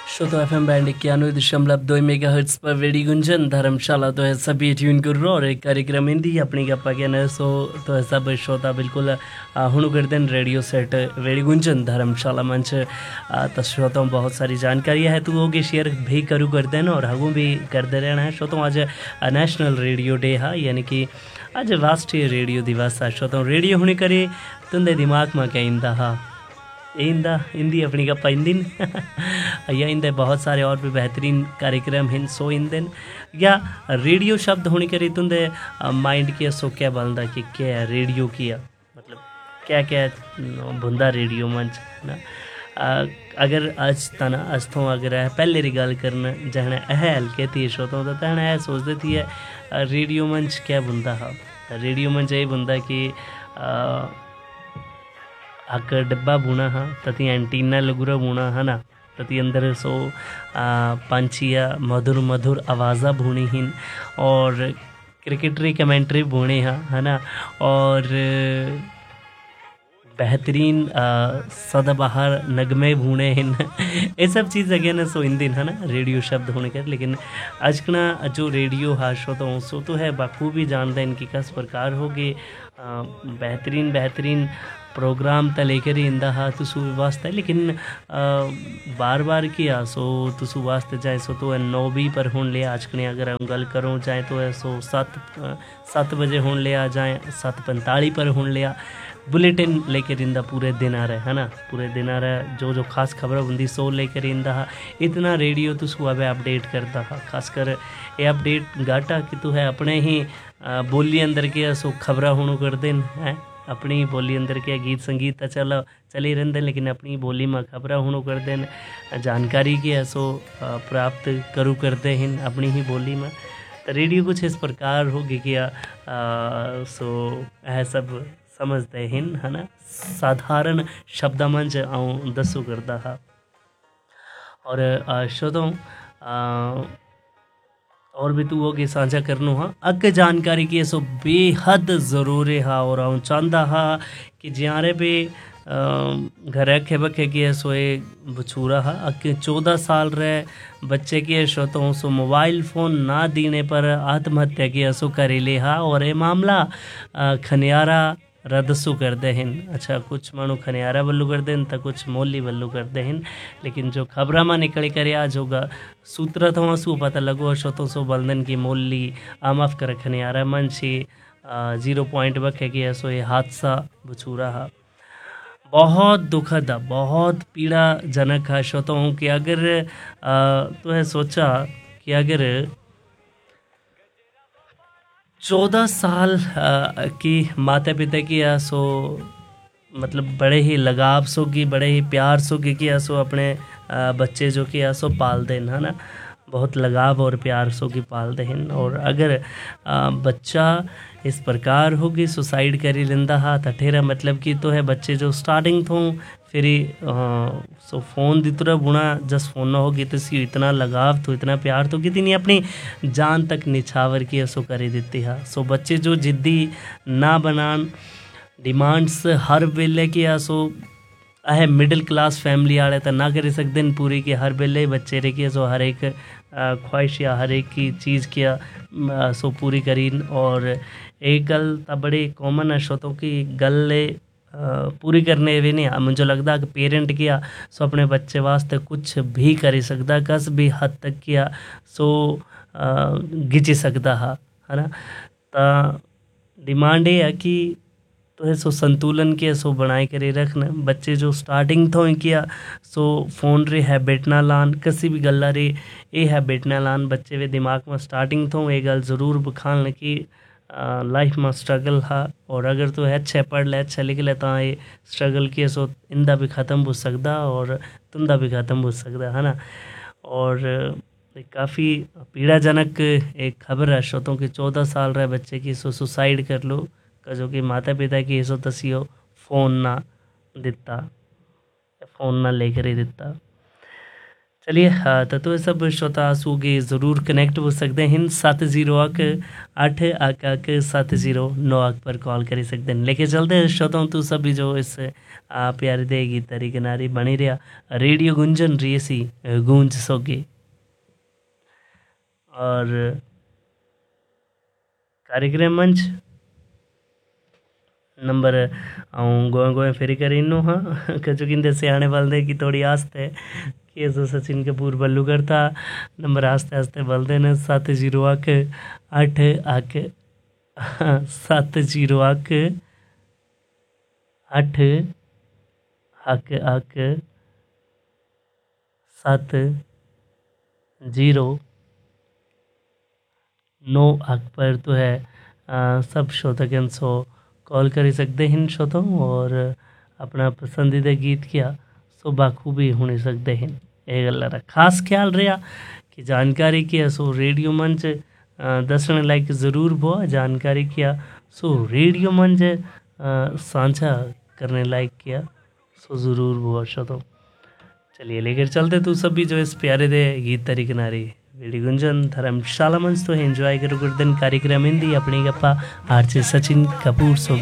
श्रोता F M band 91.2 mega hertz पर वेड़ी गुंजन धर्मशाला तो है सभी ट्यून कर रो और एक कार्यक्रम हिंदी अपनी गप्पा के न सो तो है सब श्रोता बिल्कुल हुण कर देन रेडियो सेट वेड़ी गुंजन धर्मशाला मंच तो श्रोताओं बहुत सारी जानकारी है तो होगी शेयर भी करूँ कर देन और हगू भी करते रहना है श्रोताओं आज नेशनल रेडियो डे है यानी कि आज राष्ट्रीय रेडियो दिवस है श्रोताओं रेडियो होने करे तुंदे दिमाग में क्या इंदा हा इंदा हिंदी अपनी गप्पा इंदिन या इंदे बहुत सारे और भी बेहतरीन कार्यक्रम हैं सो इंदिन या रेडियो शब्द होने करे तुंदे माइंड किया सो क्या बनता कि क्या रेडियो किया मतलब क्या क्या बुंदा रेडियो मंच ना अगर आज तना आज तो अगर पहले री गल करना जहने हल्के थी शो तो तहने सोचते थी है रेडियो मंच क्या बुंदा हा रेडियो मंच ये बुंदा कि अक डब्बा बुना हाँ तथी एंटीना लगुरा बुना है ना तथी अंदर सो पंछिया मधुर मधुर आवाज़ा बुनी हिन और क्रिकेटरी कमेंट्री बुने हाँ है ना और बेहतरीन सदाबहार नगमे भूने हैं ये सब चीज़ अगेन सो इन दिन है ना रेडियो शब्द होने का लेकिन आज का जो रेडियो हा सो तो है बखूबी जानते हैं इनकी किस प्रकार होगी बेहतरीन बेहतरीन प्रोग्राम त लेकर ही इंदा हा तुसु वास्ते लेकिन बार बार किया सो तुसु वास्ते जाए सो तो 9 पर होने लिया आज कने अगर हम गल करो जाए तो है सो 7 बजे होने लिया जाए 7:45 पर होने लिया बुलेटिन लेकर इंदा पूरे दिन आ रहे है ना पूरे दिन आ रहा जो खास खबर होंगी सो लेकर इंदा हा इतना रेडियो तुसु अब अपडेट करता हा खासकर ये अपडेट गाटा कि तू है अपने ही बोली अंदर के सो खबर होने कर दिन है अपनी बोली अंदर के गीत संगीत चली रहते लेकिन अपनी बोली में खबर होने कर देन जानकारी की सो प्राप्त करूँ करते हैं अपनी ही बोली में तो रेडियो कुछ इस प्रकार होगी क्या सो यह सब समझते हैं है ना साधारण शब्द मंच आऊँ दसू करता हा और श्रोताओं और भी तू होगी साझा करनो हाँ अग जानकारी की सो बेहद ज़रूरी हा और आऊँ चाहता हा कि ज्यारे भी घर रखे बखे की सोए बछूरा हा अग 14 साल रहे बच्चे की श्रोताओं सो मोबाइल फ़ोन ना देने पर आत्महत्या की सो करेले हा और ये मामला खनियारा रदसू करते हैं अच्छा कुछ मानो खनियारा बल्लू करते हैं तो कुछ मोली बल्लू करते हैं लेकिन जो खबरा में निकल कर आज होगा सूत्र तो सू पता लगो शो सो बल्दन की मोली आमाफ कर खनियारा मन से 0 पॉइंट बखे कि सो ये हादसा बछूरा हा बहुत दुखद है बहुत पीड़ाजनक है शो तो कि अगर तो है सोचा कि अगर 14 साल की माता पिता की सो मतलब बड़े ही लगाव सो की बड़े ही प्यार सो की सो अपने बच्चे जो कि सो पाल देन है ना बहुत लगाव और प्यार सो की पाल देन और अगर बच्चा इस प्रकार होगी सुसाइड करी लेंदा हा ठेरा मतलब कि तो है बच्चे जो स्टार्टिंग थो फिर सो फ़ोन दी तरह बुना जस फ़ोन ना होगी तो इसकी इतना लगाव तो इतना प्यार तो कि नहीं अपनी जान तक निछावर की सो करी देती है सो बच्चे जो जिद्दी ना बनान डिमांड्स हर वेले की सो है मिडिल क्लास फैमिली वाले तो ना कर सकते हैं पूरी की हर वेले बच्चे रे की सो हर एक ख्वाहिश या हर एक की चीज़ किया सो पूरी करीन और एक गल तो बड़ी कॉमन है शोतों की गल पूरी करने भी नहीं मुझे लगता कि पेरेंट किया सो अपने बच्चे वास्ते कुछ भी कर सकता कस भी हद तक किया सो गिची सकता है ना तो डिमांड ये है कि तो है सो संतुलन के सो बनाए करे रखना बच्चे जो स्टार्टिंग थो किया सो फ़ोन रे हैबिट ना लान किसी भी गल्ला रे ये हैबिट ना लान बच्चे वे दिमाग में स्टार्टिंग थो ये गल ज़रूर बखान कि लाइफ में स्ट्रगल हा और अगर तो अच्छा पढ़ ले अच्छा लिख ले तो ये स्ट्रगल किए सो इंदा भी ख़त्म हो सकता और तुंदा भी ख़त्म हो सकता है ना और काफ़ी पीड़ाजनक एक खबर है श्रोतों की 14 साल रहे बच्चे की सो सुसाइड कर लो जो कि माता पिता की सो तसियो फ़ोन ना दिता फ़ोन ना लेकर ही दिता चलिए तो सब श्रोता सूगे ज़रूर कनेक्ट हो सकते हैं 7018 पर कॉल कर सकते हैं। लेके चलते हैं श्रोताओं तू सभी जो इस प्यारे दे गीत तरी किनारे बनी रहा रेडियो गुंजन रही सी गूंज सोगे और कार्यक्रम मंच नंबर आऊँ गोए गोए फेरी कर इनो हाँ कचु किंदे से आने वाले की थोड़ी आस्ते कि जो सचिन कपूर बल्लू करता नंबर आस्ते आस्ते बोलते हैं 7018 70 पर तो है सब श्रोतागण सो कॉल कर सकते हैं श्रोताओं और अपना पसंदीदा गीत किया सो बाखूबी होने सकते हैं। ये गल्ला खास ख्याल रहा कि जानकारी किया सो रेडियो मंच दसने लायक ज़रूर हुआ जानकारी किया सो रेडियो मंच साझा करने लायक किया सो ज़रूर हुआ श्रोताओं। चलिए लेकर चलते तू सभी जो इस प्यारे दे गीत तरी किनारे रेडियो गुंजन धर्मशाला मंच तो एंजॉय करो गुर्दन कार्यक्रम हिंदी अपनी गप्पा आरजे सचिन कपूर सो